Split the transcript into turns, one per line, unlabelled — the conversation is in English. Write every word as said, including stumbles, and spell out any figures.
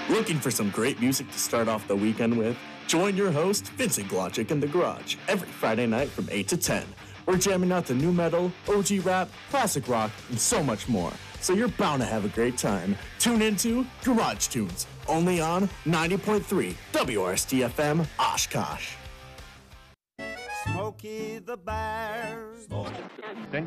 Looking for some great music to start off the weekend with? Join your host, Vincent Glotchick, in the garage every Friday night from eight to ten. We're jamming out the new metal, O G rap, classic rock, and so much more. So you're bound to have a great time. Tune into Garage Tunes, only on ninety point three W R S T F M Oshkosh.
Smokey the Bear.
Then